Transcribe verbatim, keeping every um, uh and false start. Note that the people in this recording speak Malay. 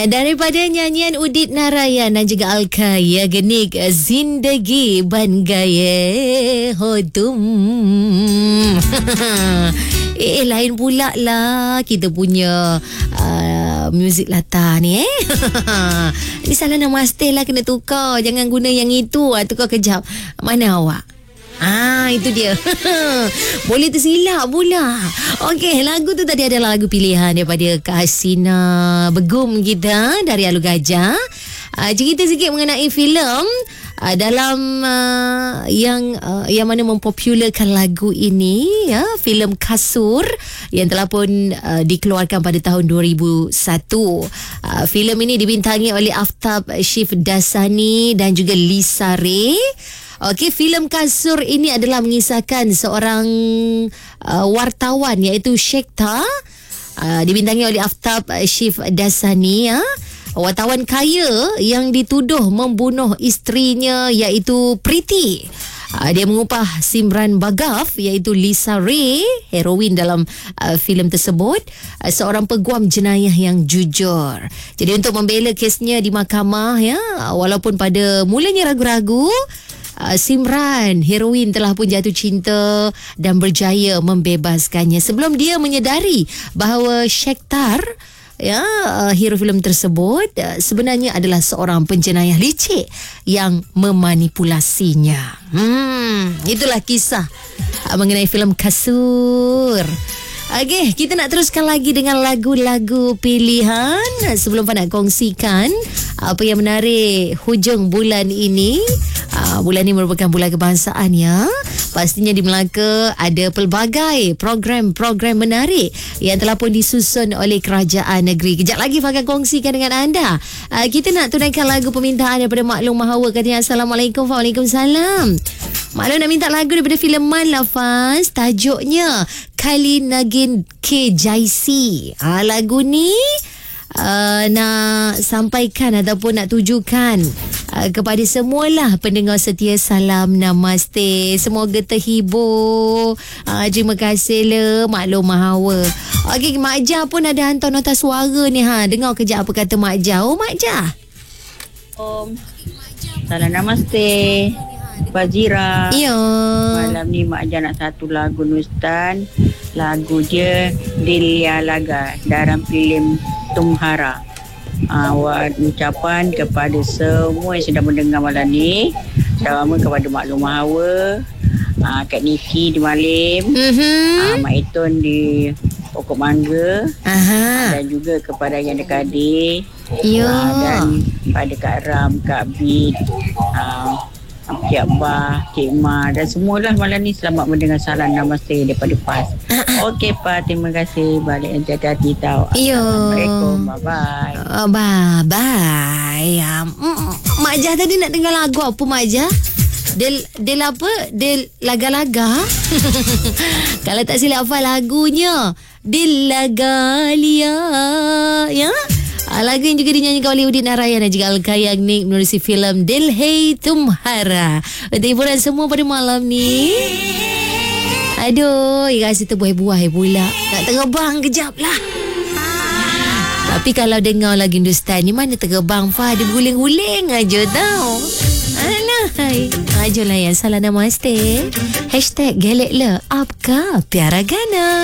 Daripada nyanyian Udit Narayan dan juga Alka ya genik Zindagi Ban Gaye Hodum. Eh lain pula lah kita punya uh, muzik latar ni eh. Ni salah namaste lah, kena tukar. Jangan guna yang itu. Tukar kejap. Mana awak? Ah, itu dia. Boleh tersilap pula. Okey, lagu tu tadi ada lagu pilihan daripada Kak Hasina Begum kita dari Alu Gajah. Uh, cerita sikit mengenai filem uh, dalam uh, yang uh, yang mana mempopularkan lagu ini ya, filem Kasur yang telah pun uh, dikeluarkan pada tahun dua ribu satu. Uh, filem ini dibintangi oleh Aftab Syif Dasani dan juga Lisa Ray. Okey, filem Kasur ini adalah mengisahkan seorang uh, wartawan iaitu Shekhta, uh, dibintangi oleh Aftab Syif Dasani ya. Wartawan kaya yang dituduh membunuh isterinya iaitu Priti. Uh, dia mengupah Simran Bagaf iaitu Lisa Ray, heroin dalam uh, filem tersebut, uh, seorang peguam jenayah yang jujur. Jadi untuk membela kesnya di mahkamah ya, walaupun pada mulanya ragu-ragu, Uh, Simran, heroin, telah pun jatuh cinta dan berjaya membebaskannya sebelum dia menyedari bahawa Shekhtar ya, uh, hero filem tersebut uh, sebenarnya adalah seorang penjenayah licik yang memanipulasinya. Hmm, itulah kisah uh, mengenai filem Kasur. Okey, kita nak teruskan lagi dengan lagu-lagu pilihan. Sebelum Pak nak kongsikan apa yang menarik hujung bulan ini. Uh, bulan ini merupakan bulan kebangsaan ya. Pastinya di Melaka ada pelbagai program-program menarik yang telah pun disusun oleh kerajaan negeri. Kejap lagi Pak akan kongsikan dengan anda. Uh, kita nak tunaikan lagu permintaan daripada Maklum Mahawa. Katanya Assalamualaikum. Waalaikumsalam. Maklum nak minta lagu daripada filem Man Lafaz. Tajuknya Kali Nagin K. Jaisi. Ah, lagu ni uh, nak sampaikan ataupun nak tujukan uh, kepada semualah pendengar setia. Salam namaste. Semoga terhibur. Uh, terima kasih le Maklum Mahawa. Okey, Mak Jah pun ada hantar nota suara ni ha. Dengar kejap apa kata Mak Jah. Oh Mak Jah. Om. Salam namaste. Fazira. Ya. Malam ni Mak Jah nak satu lagu Nustan. Lagu dia Delia Laga dalam filem Tumhara. Awak uh, ucapan kepada semua yang sedang mendengar malam ni. Terutama kepada Maklum Mahawa, uh, Kak Niki di Malim, mm-hmm. uh, Mak Eton di Pokok Mangga. Aha. Dan juga kepada yang adik-adik. Ya. Uh, dan pada Kak Ram, Kak Bid, uh, Cik Abah, Cik Ma dan semualah malam ni selamat mendengar salam namaste daripada PAS. Okey Pak, terima kasih. Balik nanti hati-hati tau. Yo. Assalamualaikum. Bye-bye. Uh, bye-bye. Um, Mak Jah tadi nak dengar lagu apa Mak Jah? Del, del apa? Del laga-laga? Kalau tak silap hafal lagunya. Del lagalia. Ya? Lagu yang juga dinyanyikan oleh Udit Narayan dan juga Alka yang Nik menerusi filem Dil Hai Tumhara. Untuk hiburan semua pada malam ni. Aduh, rasa terbuai-buai pula. Nak terbang kejap lah. Tapi kalau dengar lagu Hindustan ni mana terbang Fah, dia berguling-guling aja tau. Alah, hai. Ajolah yang salah namaste. Hashtag gelek le apka piara gana.